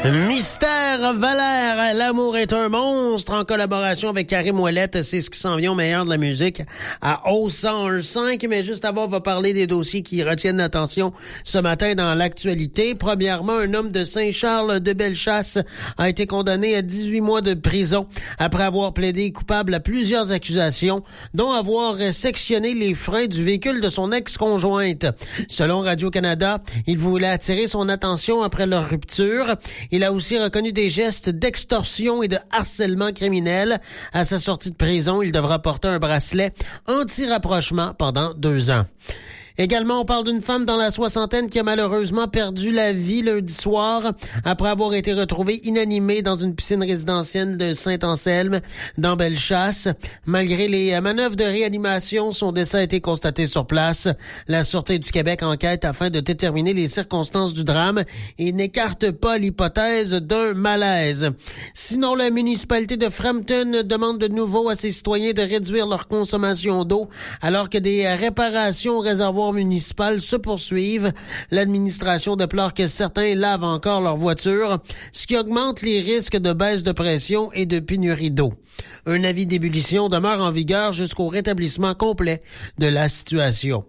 Mystère Valère, l'amour est un monstre, en collaboration avec Karim Ouellette, c'est ce qui s'en vient au meilleur de la musique à O101.5. Mais juste avant, on va parler des dossiers qui retiennent l'attention ce matin dans l'actualité. Premièrement, un homme de Saint-Charles de Bellechasse a été condamné à 18 mois de prison après avoir plaidé coupable à plusieurs accusations, dont avoir sectionné les freins du véhicule de son ex-conjointe. Selon Radio-Canada, il voulait attirer son attention après leur rupture. Il a aussi reconnu des gestes d'extorsion et de harcèlement criminel. À sa sortie de prison, il devra porter un bracelet anti-rapprochement pendant 2 ans. Également, on parle d'une femme dans la soixantaine qui a malheureusement perdu la vie lundi soir après avoir été retrouvée inanimée dans une piscine résidentielle de Saint-Anselme dans Bellechasse. Malgré les manœuvres de réanimation, son décès a été constaté sur place. La Sûreté du Québec enquête afin de déterminer les circonstances du drame et n'écarte pas l'hypothèse d'un malaise. Sinon, la municipalité de Frampton demande de nouveau à ses citoyens de réduire leur consommation d'eau alors que des réparations au réservoir municipales se poursuivent. L'administration déplore que certains lavent encore leur voiture, ce qui augmente les risques de baisse de pression et de pénurie d'eau. Un avis d'ébullition demeure en vigueur jusqu'au rétablissement complet de la situation.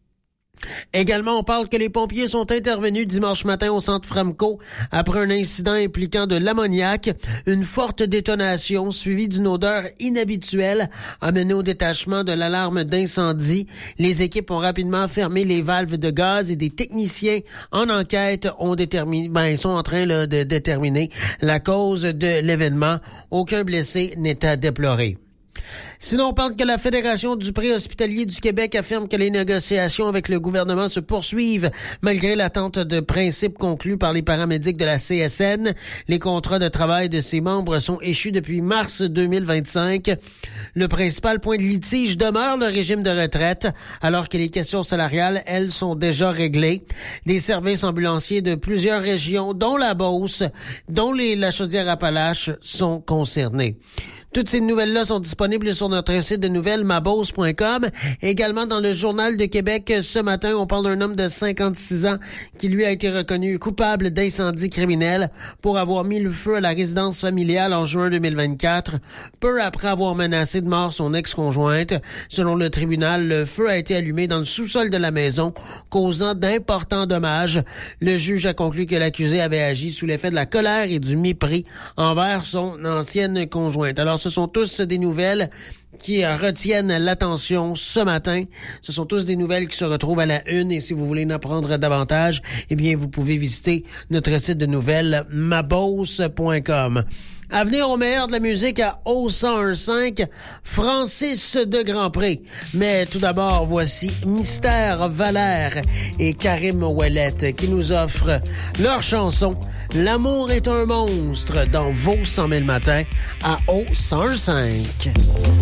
Également, on parle que les pompiers sont intervenus dimanche matin au centre Framco après un incident impliquant de l'ammoniac. Une forte détonation suivie d'une odeur inhabituelle a mené au détachement de l'alarme d'incendie. Les équipes ont rapidement fermé les valves de gaz et des techniciens en enquête sont en train de déterminer la cause de l'événement. Aucun blessé n'est à déplorer. Sinon, on parle que la Fédération du préhospitalier du Québec affirme que les négociations avec le gouvernement se poursuivent malgré l'attente de principe conclue par les paramédics de la CSN. Les contrats de travail de ses membres sont échus depuis mars 2025. Le principal point de litige demeure le régime de retraite, alors que les questions salariales, elles, sont déjà réglées. Des services ambulanciers de plusieurs régions, dont la Beauce, dont la Chaudière-Appalaches, sont concernés. Toutes ces nouvelles-là sont disponibles sur notre site de nouvelles, mabose.com. Également dans le Journal de Québec, ce matin, on parle d'un homme de 56 ans qui lui a été reconnu coupable d'incendie criminel pour avoir mis le feu à la résidence familiale en juin 2024, peu après avoir menacé de mort son ex-conjointe. Selon le tribunal, le feu a été allumé dans le sous-sol de la maison, causant d'importants dommages. Le juge a conclu que l'accusé avait agi sous l'effet de la colère et du mépris envers son ancienne conjointe. Alors, ce sont tous des nouvelles qui retiennent l'attention ce matin. Ce sont tous des nouvelles qui se retrouvent à la une et si vous voulez en apprendre davantage, eh bien, vous pouvez visiter notre site de nouvelles, mabose.com. À venir au meilleur de la musique à O101.5, Francis de Grandpré. Mais tout d'abord, voici Mystère Valère et Karim Ouellette qui nous offrent leur chanson « L'amour est un monstre » dans vos 100 000 matins à O101.5.